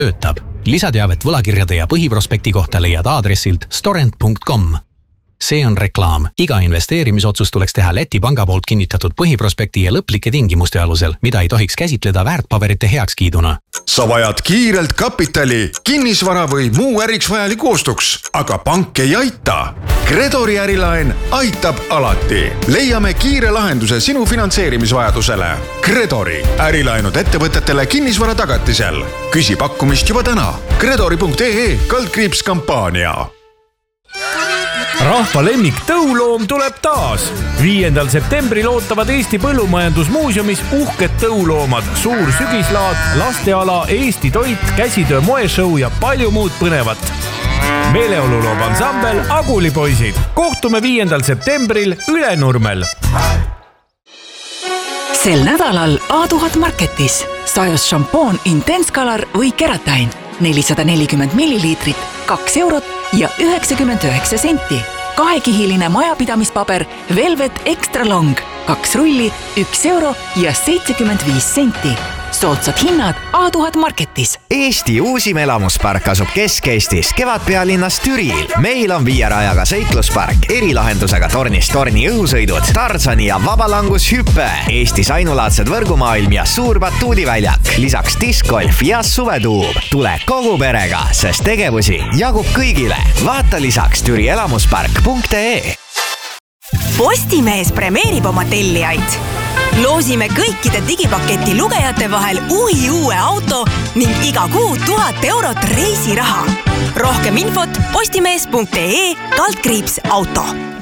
töötab. Lisateavet võlakirjade ja põhiprospekti kohta leiad aadressilt storent.com. See on reklaam. Iga investeerimisotsus tuleks teha Läti panga poolt kinnitatud põhiprospekti ja lõplike tingimuste alusel, mida ei tohiks käsitleda väärtpaberite heakskiiduna. Sa vajad kiirelt kapitali, kinnisvara või muu äriks vajaliku ostuks, aga pank ei aita. Credori ärilaen aitab alati. Leiame kiire lahenduse sinu finantseerimisvajadusele. Credori ärilaenud ettevõtetele kinnisvara tagatisel. Küsi pakkumist juba täna. Credori.ee/kampaania. Rahva lemmik tõuloom tuleb taas. 5. septembril ootavad Eesti Põllumajandusmuuseumis uhked tõuloomad, suur sügislaad, lasteala, Eesti toit, käsitöö moeshow ja palju muud põnevat. Meeleolu loob ansambel Agulipoisid. Kohtume 5. septembril Ülenurmel. Sel nädalal A1000 Marketis sajus šampoon Intense Color või Keratin 440 milliliitrit, 2 eurot ja 99 senti. Kahekihiline majapidamispaber Velvet Extra Long, 2 rulli, 1 euro ja 75 senti. Soodsad hinnad A1000 Marketis. Eesti uusim elamuspark asub Kesk-Eestis, Kevadpealinnas Türil. Meil on 5 rajaga seikluspark, erilahendusega tornist torni õhusõidud, Tarzani ja vabalangushüppe, Eestis ainulaadsed võrgumaailm ja suur batuudiväljak, lisaks diskgolf ja suvetuub. Tule kogu perega, sest tegevusi jagub kõigile. Vaata lisaks türielamuspark.ee. Postimees premeerib oma tellijaid. Loosime kõikide digipaketi lugejate vahel uue auto ning iga kuu 1000 eurot reisiraha. Rohkem infot postimees.ee/auto.